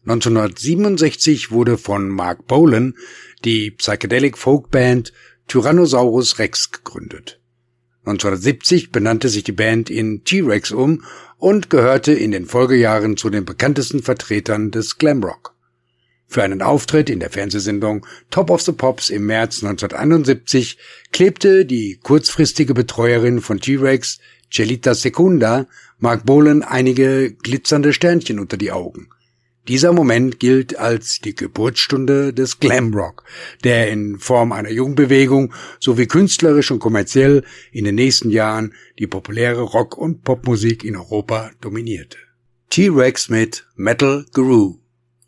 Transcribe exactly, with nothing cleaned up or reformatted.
neunzehnhundertsiebenundsechzig wurde von Mark Bolan die Psychedelic Folk Band Tyrannosaurus Rex gegründet. neunzehnhundertsiebzig benannte sich die Band in T-Rex um und gehörte in den Folgejahren zu den bekanntesten Vertretern des Glamrock. Für einen Auftritt in der Fernsehsendung Top of the Pops im März neunzehnhunderteinundsiebzig klebte die kurzfristige Betreuerin von T-Rex, Chelita Secunda, Mark Bolan einige glitzernde Sternchen unter die Augen. Dieser Moment gilt als die Geburtsstunde des Glamrock, der in Form einer Jugendbewegung sowie künstlerisch und kommerziell in den nächsten Jahren die populäre Rock- und Popmusik in Europa dominierte. T-Rex mit Metal Guru.